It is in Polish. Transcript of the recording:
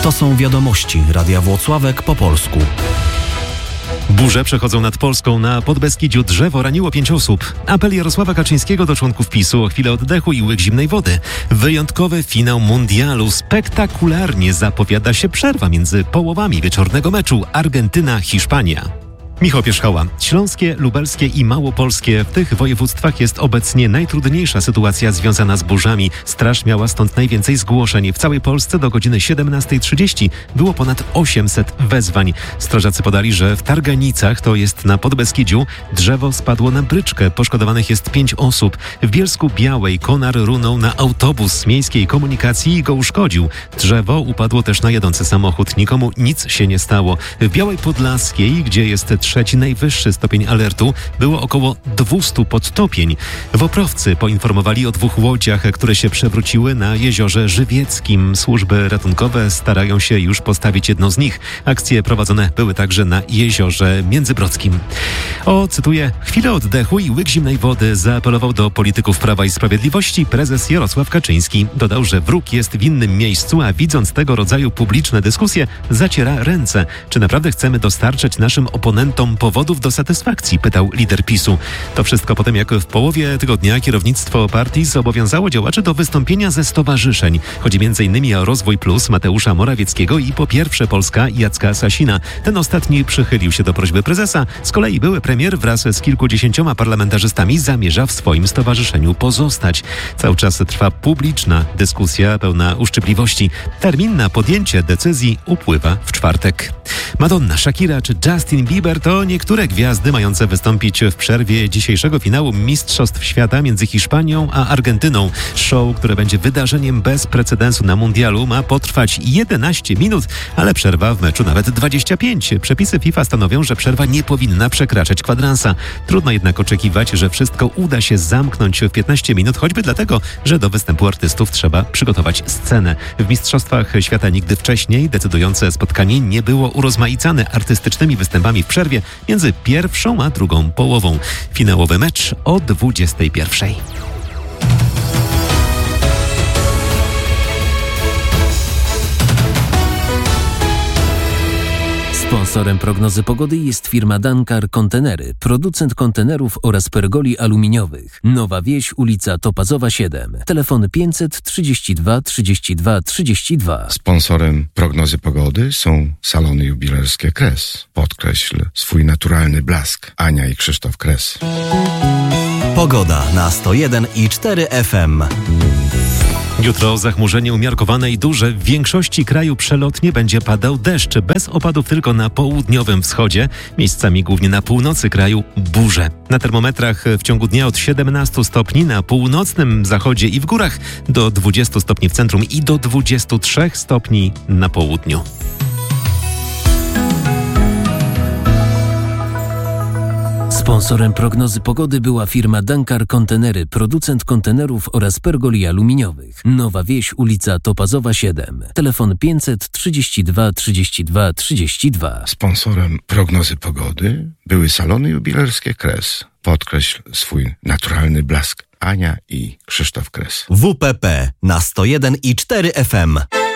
To są wiadomości Radia Włocławek po polsku. Burze przechodzą nad Polską. Na Podbeskidziu drzewo raniło 5 osób. Apel Jarosława Kaczyńskiego do członków PiS-u o chwilę oddechu i łyk zimnej wody. Wyjątkowy finał mundialu. Spektakularnie zapowiada się przerwa między połowami wieczornego meczu Argentyna-Hiszpania. Michał Pierzchała. Śląskie, lubelskie i małopolskie. W tych województwach jest obecnie najtrudniejsza sytuacja związana z burzami. Straż miała stąd najwięcej zgłoszeń. W całej Polsce do godziny 17:30 było ponad 800 wezwań. Strażacy podali, że w Targanicach, to jest na Podbeskidziu, drzewo spadło na bryczkę. Poszkodowanych jest 5 osób. W Bielsku Białej konar runął na autobus miejskiej komunikacji i go uszkodził. Drzewo upadło też na jadący samochód. Nikomu nic się nie stało. W Białej Podlaskiej, gdzie jest trzeci najwyższy stopień alertu, było około 200 podtopień. Woprowcy poinformowali o 2 łodziach, które się przewróciły na jeziorze Żywieckim. Służby ratunkowe starają się już postawić jedną z nich. Akcje prowadzone były także na jeziorze Międzybrodzkim. Cytuję, chwilę oddechu i łyk zimnej wody zaapelował do polityków Prawa i Sprawiedliwości prezes Jarosław Kaczyński. Dodał, że wróg jest w innym miejscu, a widząc tego rodzaju publiczne dyskusje, zaciera ręce. Czy naprawdę chcemy dostarczać naszym oponentom powodów do satysfakcji? Pytał lider PiS-u. To wszystko po tym, jak w połowie tygodnia kierownictwo partii zobowiązało działaczy do wystąpienia ze stowarzyszeń. Chodzi m.in. o Rozwój Plus Mateusza Morawieckiego i Po Pierwsze Polska Jacka Sasina. Ten ostatni przychylił się do prośby prezesa. Z kolei były premier wraz z kilkudziesięcioma parlamentarzystami zamierza w swoim stowarzyszeniu pozostać. Cały czas trwa publiczna dyskusja pełna uszczypliwości. Termin na podjęcie decyzji upływa w czwartek. Madonna, Shakira czy Justin Bieber to niektóre gwiazdy mające wystąpić w przerwie dzisiejszego finału Mistrzostw Świata między Hiszpanią a Argentyną. Show, które będzie wydarzeniem bez precedensu na mundialu, ma potrwać 11 minut, ale przerwa w meczu nawet 25. Przepisy FIFA stanowią, że przerwa nie powinna przekraczać kwadransa. Trudno jednak oczekiwać, że wszystko uda się zamknąć w 15 minut, choćby dlatego, że do występu artystów trzeba przygotować scenę. W Mistrzostwach Świata nigdy wcześniej decydujące spotkanie nie było urozmaicane artystycznymi występami w przerwie między pierwszą a drugą połową. Finałowy mecz o 21:00. Sponsorem prognozy pogody jest firma Dankar Kontenery, producent kontenerów oraz pergoli aluminiowych. Nowa Wieś, ulica Topazowa 7. Telefon 532 32 32. Sponsorem prognozy pogody są salony jubilerskie Kres. Podkreśl swój naturalny blask. Ania i Krzysztof Kres. Pogoda na 101,4 FM. Jutro zachmurzenie umiarkowane i duże. W większości kraju przelotnie będzie padał deszcz. Bez opadów tylko na południowym wschodzie. Miejscami głównie na północy kraju burze. Na termometrach w ciągu dnia od 17 stopni na północnym zachodzie i w górach do 20 stopni w centrum i do 23 stopni na południu. Sponsorem prognozy pogody była firma Dankar Kontenery, producent kontenerów oraz pergoli aluminiowych. Nowa Wieś, ulica Topazowa 7. Telefon 532 32 32. Sponsorem prognozy pogody były salony jubilerskie Kres. Podkreśl swój naturalny blask. Ania i Krzysztof Kres. WPP na 101,4 FM.